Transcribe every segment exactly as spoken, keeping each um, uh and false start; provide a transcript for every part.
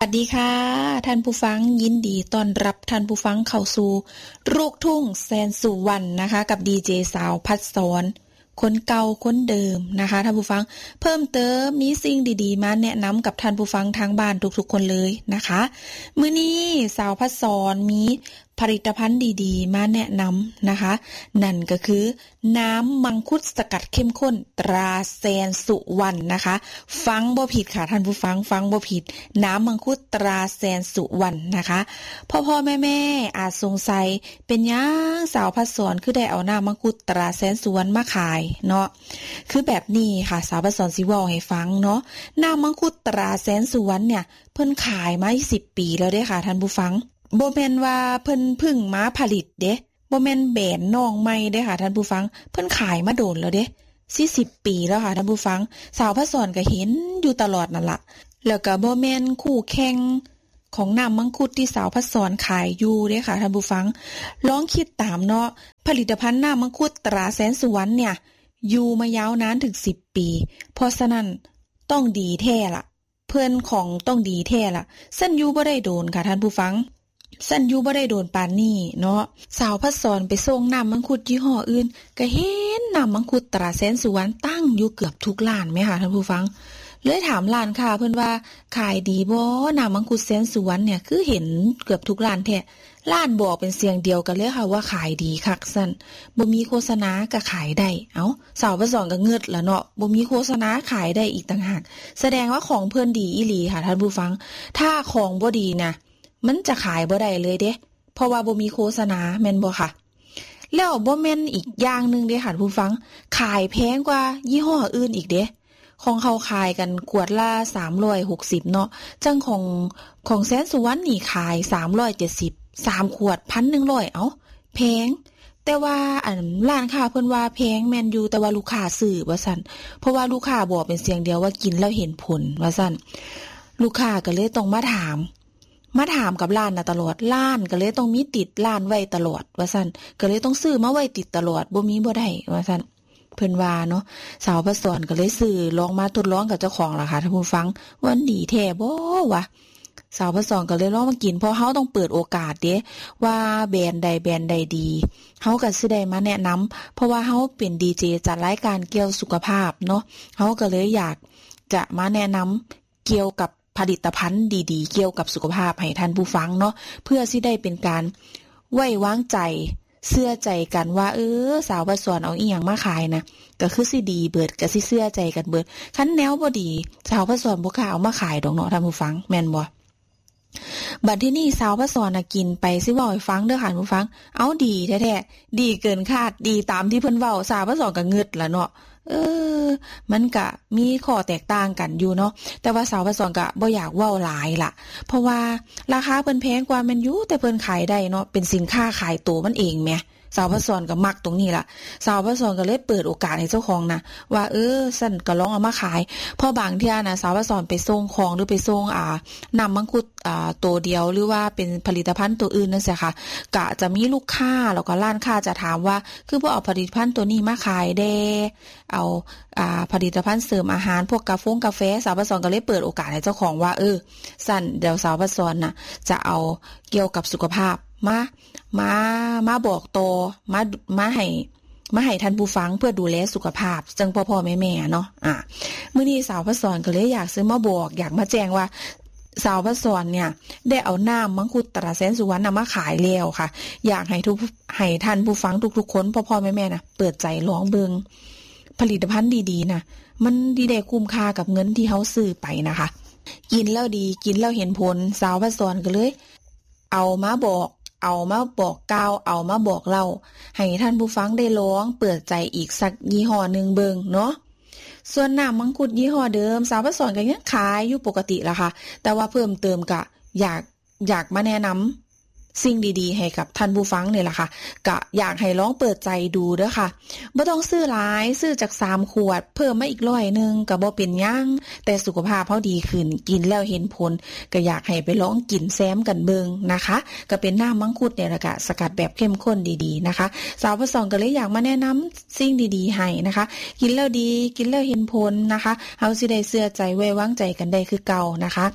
สวัสดีค่ะท่านผู้ฟังยินดีต้อนรับท่านผู้ฟังเข้าสู่ลูกทุ่งแสนสุวรรณนะคะกับดีเจสาวพัดสอนคนเก่าคนเดิมนะคะท่านผู้ฟังเพิ่มเติมมีสิ่งดีๆมาแนะนำกับท่านผู้ฟังทางบ้านทุกๆคนเลยนะคะมื้อนี้สาวพัดสอนมีผลิตภัณฑ์ดีๆมาแนะนำนะคะนั่นก็คือน้ำมังคุดสกัดเข้มข้นตราแสนสุวรรณนะคะฟังบ่ผิดค่ะท่านผู้ฟังฟังบ่ผิดน้ำมังคุดตราแสนสุวรรณนะคะพ่อๆแม่ๆอาจสงสัยเป็นหยังสาวพัดสอนคือได้เอาน้ำมังคุดตราแสนสุวรรณมาขายเนาะคือแบบนี้ค่ะสาวพัดสอนสิเว้าให้ฟังเนาะน้ำมังคุดตราแสนสุวรรณเนี่ยเพิ่นขายมาสิบปีแล้วเด้ค่ะท่านผู้ฟังบ่แม่นว่าเพิ่นพึ่งมาผลิตเด้บ่แม่นแบรนด์น้องใหม่เด้ค่ะท่านผู้ฟังเพิ่นขายมาโดนแล้วเด้สี่สิบปีแล้วค่ะท่านผู้ฟังสาวพัดสอนก็เห็นอยู่ตลอดนั่นล่ะแล้วก็บ่แม่นคู่แข่งของน้ำมังคุดที่สาวพัดสอนขายอยู่เด้ค่ะท่านผู้ฟังลองคิดตามเนาะผลิตภัณฑ์น้ำมังคุดตราแสนสุวรรณเนี่ยอยู่มายาวนานถึงสิบปีเพราะฉะนั้นต้องดีแท้ล่ะเพิ่นของต้องดีแท้ล่ะซั่นอยู่บ่ได้โดนค่ะท่านผู้ฟังสันอยู่บ่ได้โดนปานนี้เนาะสาวพัดสอนไปส่งน้ำมังคุดยี่ห้ออื่นก็เห็นน้ำมังคุดตราแสนสุวรรณตั้งอยู่เกือบทุกร้านแม่ค่ะท่านผู้ฟังเลยถามร้านค้าเพิ่นว่าขายดีบ่น้ำมังคุดแสนสุวรรณเนี่ยคือเห็นเกือบทุกร้านแท้ร้านบอกเป็นเสียงเดียวกันเลยค่ะว่าขายดีคักซั่นบ่มีโฆษณาก็ขายได้เอ้าสาวพัดสอนก็เงึดละเนาะบ่มีโฆษณาขายได้อีกต่างหากแสดงว่าของเพิ่นดีอีหลีค่ะท่านผู้ฟังถ้าของบ่ดีนะมันจะขายบ่ได้เลยเด้เพราะว่าบ่มีโฆษณาแม่นบ่ค่ะแล้วบ่แม่นอีกอย่างนึงเด้ค่ะผู้ฟังขายแพงกว่ายี่ห้ออื่นอีกเด้ของเขาขายกันขวดละสามร้อยหกสิบเนาะจังของของแสนสุวรรณนี่ขายสามร้อยเจ็ดสิบ สามขวด หนึ่งพันหนึ่งร้อย เอ้าแพงแต่ว่าอันร้านค้าเพิ่นว่าแพงแม่นอยู่แต่ว่าลูกค้าซื้อว่าซั่นเพราะว่าลูกค้าบอกเป็นเสียงเดียวว่ากินแล้วเห็นผลว่าซั่นลูกค้าก็เลยต้องมาถามมาถามกับร้านน่ะตลอดร้านก็เลยต้องมีติดร้านไว้ตลอดว่าซั่นก็เลยต้องซื้อมาไว้ติดตลอดบ่มีบ่ได้ว่าซั่นเพิ่นว่าเนาะสาวพัดสอนก็เลยซื้อลองมาทดลองกับเจ้าของล่ะค่ะท่านผู้ฟังว่าดีแท้บ่วะสาวพัดสอนก็เลยลองมากินเพราะเฮาต้องเปิดโอกาสเด้ว่าแบรนด์ใดแบรนด์ใดดีเฮาก็สิได้มาแนะนำเพราะว่าเฮาเป็นดีเจจัดรายการเกี่ยวสุขภาพเนาะเฮาก็เลยอยากจะมาแนะนำเกี่ยวกับผลิตภัณฑ์ดีๆเกี่ยวกับสุขภาพให้ท่านผู้ฟังเนาะเพื่อสิได้เป็นการไว้วางใจเชื่อใจกันว่าเออสาวพัดสอนเอาอีหยังมาขายนะก็คือสิดีเบิดก็สิเชื่อใจกันเบิดคันแนวบ่ดีสาวพัดสอนบ่กล้าเอามาขายดอกเนาะท่านผู้ฟังแม่นบ่บัดที่นี่สาวพัดสอนน่ะกินไปสิเว้าให้ฟังเด้อค่ะผู้ฟังเอาดีแท้ๆดีเกินคาดดีตามที่เพิ่นเว้าสาวพัดสอนก็งึดล่ะเนาะเออมันก็มีข้อแตกต่างกันอยู่เนาะแต่ว่าสาวพัดสอนก็บ่อยากเว้าหลายล่ะเพราะว่าราคาเพิ่นแพงกว่าแม่นอยู่แต่เพิ่นขายได้เนาะเป็นสินค้าขายตัวมันเองแหมสาวพัดสอนก็มักตรงนี้ล่ะสาวพัดสอนก็เลยเปิดโอกาสให้เจ้าของนะว่าเออซั่นก็ลองเอามาขายเพราะบางเที่ยนะสาวพัดสอนไปส่งของหรือไปส่งอ่าน้ำมังคุดอ่าตัวเดียวหรือว่าเป็นผลิตภัณฑ์ตัวอื่นนั่นสิค่ะก็จะมีลูกค้าแล้วก็ร้านค้าจะถามว่าคือบ่เอาผลิตภัณฑ์ตัวนี้มาขายแด่เอาอ่าผลิตภัณฑ์เสริมอาหารพวกกาแฟกาแฟสาวพัดสอนก็เลยเปิดโอกาสให้เจ้าของว่าเออซั่นเดี๋ยวสาวพัดสอนน่ะจะเอาเกี่ยวกับสุขภาพมามามาบอกโตมามาให้มาให้ท่านผู้ฟังเพื่อดูแลสุขภาพจังพ่อๆแม่ๆเนาะอ่ะมื้อนี้สาวพัดสอนก็เลยอยากซื้อมาบอกอยากมาแจ้งว่าสาวพัดสอนเนี่ยได้เอาน้ำมังคุดตราแสนสุวรรณมาขายแล้วค่ะอยากให้ทุกให้ท่านผู้ฟังทุกๆคนพ่อๆแม่ๆนะเปิดใจลองเบิ่งผลิตภัณฑ์ดีๆนะมันดีได้คุ้มค่ากับเงินที่เฮาซื้อไปนะคะกินแล้วดีกินแล้วเห็นผลสาวพัดสอนก็เลยเอามาบอกเอามาบอกกล่าวเอามาบอกเล่าให้ท่านผู้ฟังได้ลองเปิดใจอีกสักยี่ห้อนึงเบิ่งเนาะส่วนน้ำมังคุดยี่ห้อเดิมสาวพัดสอนก็ยังขายอยู่ปกติล่ะค่ะแต่ว่าเพิ่มเติมก็อยากอยากมาแนะนำสิ่งดีๆให้กับท่านผู้ฟังนี่แหละค่ะก็อยากให้ลองเปิดใจดูเด้อค่ะบ่ต้องซื้อหลายซื้อจากสามขวดเพิ่มมาอีกร้อยนึงก็บ่เป็นหยังแต่สุขภาพเฮาดีขึ้นกินแล้วเห็นผลก็อยากให้ไปลองกินแซมกันเบิ่งนะคะก็เป็นน้ำมังคุดเนี่ยแหละค่ะสกัดแบบเข้มข้นดีๆนะคะสาวพัดสอนก็เลยอยากมาแนะนำสิ่งดีๆให้นะคะกินแล้วดีกินแล้วเห็นผลนะคะเฮาสิได้เชื่อใจไว้วางใจกันได้คือเก่านะคะ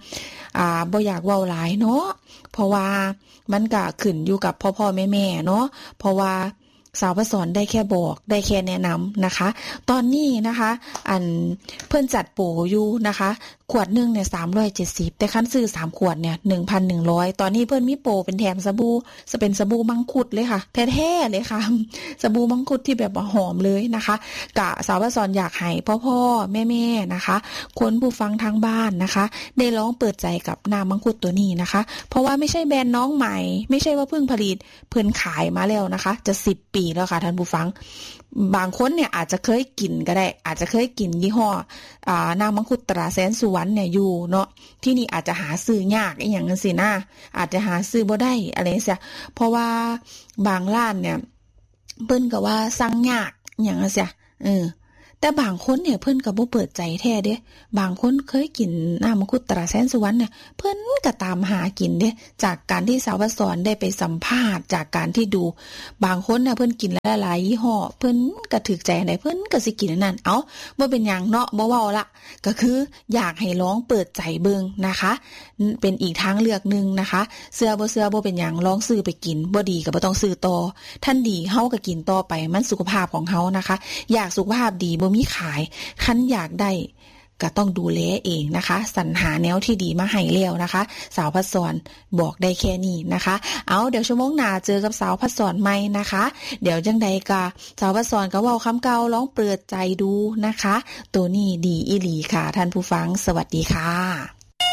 อ่าบ่อยากเว้าหลายเนาะเพราะว่ามันก็ขึ้นอยู่กับพ่อๆแม่ๆเนาะเพราะว่าสาวพัดสอนได้แค่บอกได้แค่แนะนำนะคะตอนนี้นะคะอันเพิ่นจัดโปรอยู่นะคะขวดนึงเนี่ยสามร้อยเจ็ดสิบแต่คันซื้อสามขวดเนี่ย หนึ่งพันหนึ่งร้อย ตอนนี้เพิ่นมีโปรเป็นแถมสบู่จะเป็นสบู่มังคุดเลยค่ะแท้ๆเลยค่ะสบู่มังคุดที่แบบว่าหอมเลยนะคะกะสาวพัดสอนอยากให้พ่อๆแม่ๆนะคะคนผู้ฟังทางบ้านนะคะได้ลองเปิดใจกับน้ำมังคุดตัวนี้นะคะเพราะว่าไม่ใช่แบรนด์น้องใหม่ไม่ใช่ว่าเพิ่งผลิตเพิ่นขายมาแล้วนะคะจะสิบปีแล้วค่ะท่านผู้ฟังบางคนเนี่ยอาจจะเคยกินก็ได้อาจจะเคยกินยี่ห้ออ่าน้ำมังคุดตราแสนสุวรรณเนี่ยอยู่เนาะที่นี่อาจจะหาซื้อยากอีหยังจังซี่นะอาจจะหาซื้อบ่ได้อะไรจังซี่เพราะว่าบางร้านเนี่ยเพิ่นก็ว่าสั่งยากอิหยังจังซี่เออแต่บางคนเนี่ยเพิ่นก็บ่เปิดใจแท้เด้บางคนเคยกินน้ำมังคุดตราแสนสุวรรณเนี่ยเพิ่นก็ตามหากินเด้จากการที่สาวสอนได้ไปสัมภาษณ์จากการที่ดูบางคนน่ะเพิ่นกินหลายๆยี่ห้อเพิ่นก็ถูกใจอันใดเพิ่นก็สิกินอันนั้นเอ้าบ่เป็นหยังเนาะบ่เว้าละก็คืออยากให้ลองเปิดใจเบิ่งนะคะเป็นอีกทางเลือกนึงนะคะเชื่อบ่เชื่อบ่เป็นหยังลองซื้อไปกินบ่ดีก็บ่ต้องซื้อต่อท่านดีเฮาก็กินต่อไปมันสุขภาพของเฮานะคะอยากสุขภาพดีบ่มีขายคันอยากได้ก็ต้องดูแลเองนะคะสรรหาแนวที่ดีมาให้แล้วนะคะสาวพัดสอนบอกได้แค่นี้นะคะเอาเดี๋ยวชั่วโมงหน้าเจอกับสาวพัดสอนใหม่นะคะเดี๋ยวจังใดก็สาวพัดสอนก็เว้าคำเก่าลองเปิดใจดูนะคะตัวนี้ดีอีหลีค่ะท่านผู้ฟังสวัสดีค่ะ